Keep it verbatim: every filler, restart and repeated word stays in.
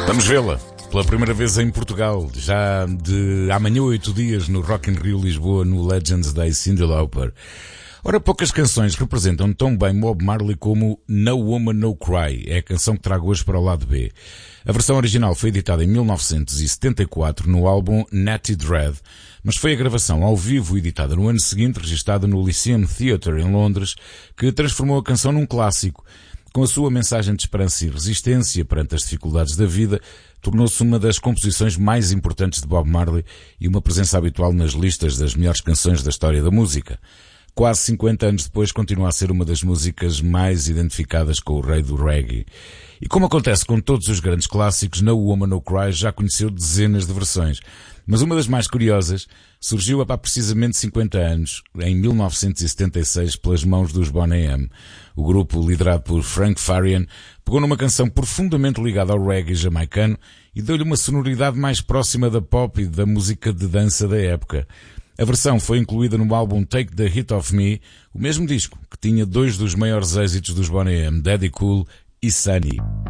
Vamos vê-la pela primeira vez em Portugal, já de amanhã oito dias no Rock in Rio Lisboa, no Legends Day, Cyndi Lauper. Ora, poucas canções representam tão bem Bob Marley como No Woman No Cry, é a canção que trago hoje para o lado B. A versão original foi editada em mil novecentos e setenta e quatro no álbum Natty Dread, mas foi a gravação ao vivo editada no ano seguinte, registada no Lyceum Theatre em Londres, que transformou a canção num clássico. Com a sua mensagem de esperança e resistência perante as dificuldades da vida, tornou-se uma das composições mais importantes de Bob Marley e uma presença habitual nas listas das melhores canções da história da música. Quase cinquenta anos depois continua a ser uma das músicas mais identificadas com o rei do reggae. E como acontece com todos os grandes clássicos, No Woman No Cry já conheceu dezenas de versões. Mas uma das mais curiosas surgiu há precisamente cinquenta anos, em mil novecentos e setenta e seis, pelas mãos dos Boney M. O grupo, liderado por Frank Farian, pegou numa canção profundamente ligada ao reggae jamaicano e deu-lhe uma sonoridade mais próxima da pop e da música de dança da época. A versão foi incluída no álbum Take the Hit Off Me, o mesmo disco que tinha dois dos maiores êxitos dos Boney M, Daddy Cool e Sunny.